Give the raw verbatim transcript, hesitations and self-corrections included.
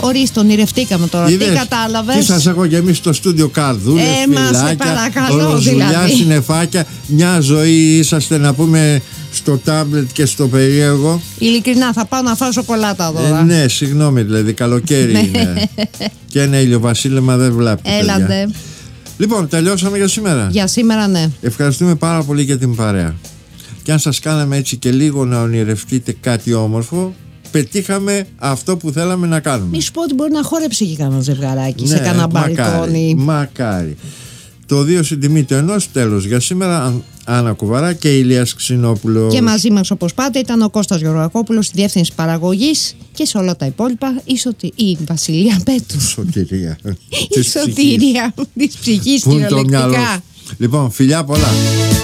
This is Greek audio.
Ορίστε, ονειρευτήκαμε τώρα. Είδες, τι κατάλαβες? Τι σας έχω και εμείς στο στούντιο καρδούλες, Ε, μας, φυλάκια, παρακαλώ, ροζουλιά, δηλαδή. συννεφάκια. Μια ζωή είσαστε, να πούμε, στο τάμπλετ και στο περίεργο. Ειλικρινά, θα πάω να φάω σοκολάτα τώρα. Ε, ναι, συγγνώμη, δηλαδή, καλοκαίρι είναι. Και ένα ηλιοβασίλεμα δεν βλάπτει. Έλατε. Λοιπόν, τελειώσαμε για σήμερα. Για σήμερα, ναι. Ευχαριστούμε πάρα πολύ για την παρέα. Και αν σας κάναμε έτσι και λίγο να ονειρευτείτε κάτι όμορφο, πετύχαμε αυτό που θέλαμε να κάνουμε. Μη σου πω ότι μπορεί να χόρεψε και κανένα ζευγαράκι, ναι, σε κανένα μακάρι, μπαλκόνι. Μακάρι. Το δύο στην τιμή του ενός. Τέλος για σήμερα. Άννα Κουβαρά και Ηλίας Ξινόπουλος. Και μαζί μας, όπως πάντα, ήταν ο Κώστας Γεωργακόπουλος στη διεύθυνση παραγωγής, και σε όλα τα υπόλοιπα η, σωτι... η Βασιλεία Πέτου. Σωτηρία. Η σωτηρία της ψυχής, κυριολεκτικά. Λοιπόν, φιλιά πολλά.